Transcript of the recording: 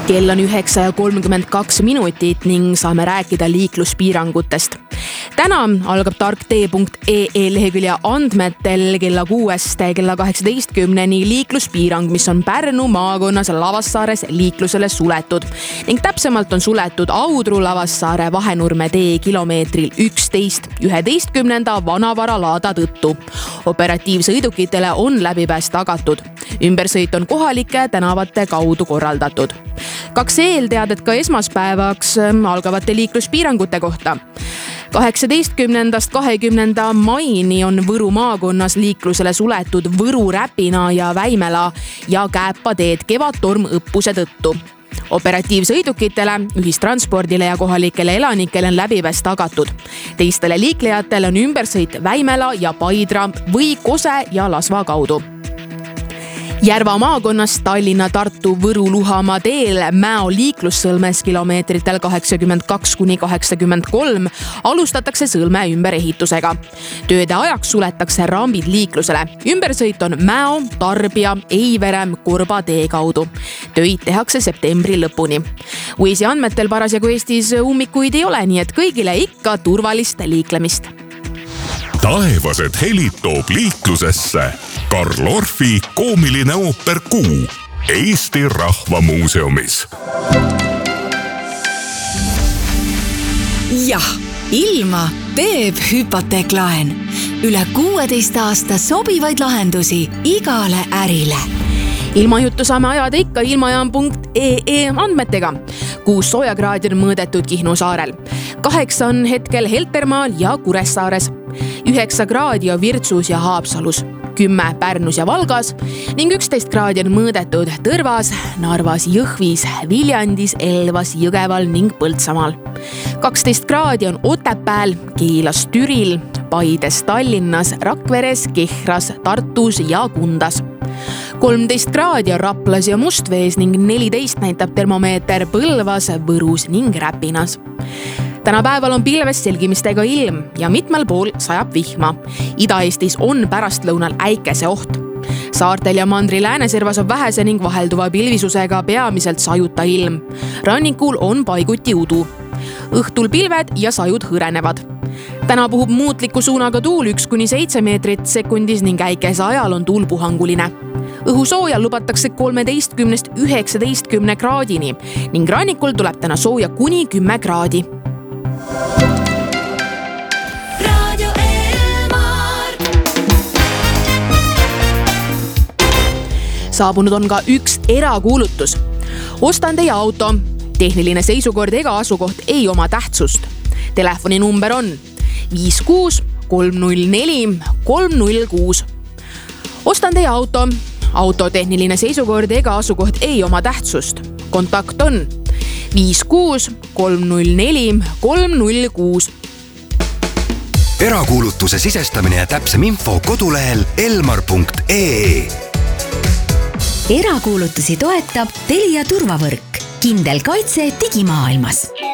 Kell on 9:32 ning saame rääkida liikluspiirangutest. Täna algab tarktee.ee lehekülje andmetel kella 6 kella 18 liikluspiirang, mis on Pärnu maakonnas Lavassaares liiklusele suletud ning täpsemalt on suletud Audru-Lavassaare Vahenurme tee kilomeetril 11 Vanavara laada tõttu. Operatiivsõidukitele on läbipääs tagatud. Ümbersõit on kohalike tänavate kaudu korraldatud. 2 eelteadet ka esmaspäevaks algavate liikluspiirangute kohta. 18.–20. maini on Võru maakonnas liiklusele suletud Võru, Räpina ja Väimela ja Kääpa teed kevadtorm õppuse tõttu. Operatiivsõidukitele, ühistranspordile ja kohalikele elanikele on läbipääs tagatud. Teistele liiklejatele on ümbersõit Väimela ja Paidra või Kose ja Lasva kaudu. Järva maakonnas Tallinna, Tartu, Võru, Luhamaa teel Mäo liiklussõlmes kilomeetritel 82–83 alustatakse sõlme ümberehitusega. Tööde ajaks suletakse rambid liiklusele. Ümbersõit on Mäo, Tarbija, Eivere, Korba tee kaudu. Töid tehakse septembri lõpuni. Uisi andmetel parasjagu Eestis ummikuid ei ole, nii et kõigile ikka turvalist liiklemist. Taevased helid toob liiklusesse Karl Orfi koomiline ooper Kuu Eesti Rahva Muuseumis. Jah, ilma teeb hüpoteeklaen. Üle 16 aasta sobivaid lahendusi igale ärile. Ilmajuttu saame ajada ikka ilmajaam.ee andmetega. 6 soojakraadi on mõõdetud Kihnu saarel. 8 on hetkel Heltermaal ja Kuressaares. 9 kraadi on Virtsus ja Haapsalus. 10 Pärnus ja Valgas ning 11 kraadi on mõõdetud Tõrvas, Narvas, Jõhvis, Viljandis, Elvas, Jõgeval ning Põltsamaal. 12 kraadi on Otepääl, Keelas, Türil, Paides, Tallinnas, Rakveres, Kehras, Tartus ja Kundas. 13 kraadi on Raplas ja Mustvees ning 14 näitab termomeeter Põlvas, Võrus ning Räpinas. Tänapäeval on pilves selgimistega ilm ja mitmel pool sajab vihma. Ida-Eestis on pärastlõunal äikese oht. Saartel ja mandri lääneservas on vähese ning vahelduva pilvisusega peamiselt sajuta ilm. Rannikul on paiguti udu. Õhtul pilved ja sajud hõrenevad. Täna puhub muutliku suunaga tuul 1–7 meetrit sekundis ning äikese ajal on tuul puhanguline. Õhusooja lubatakse 13–19 kraadini ning rannikul tuleb täna sooja kuni 10 kraadi. Saabunud on ka üks erakuulutus. Ostan teie auto. Tehniline seisukord ega asukoht ei oma tähtsust. Telefoninumber on 56 304 306. Ostan teie auto. Auto tehniline seisukord ega asukoht ei oma tähtsust. Kontakt on 56 304 306. Erakuulutuse sisestamine ja täpsem info kodulehel elmar.ee. Erakuulutusi toetab Telia turvavõrk. Kindel kaitse digimaailmas.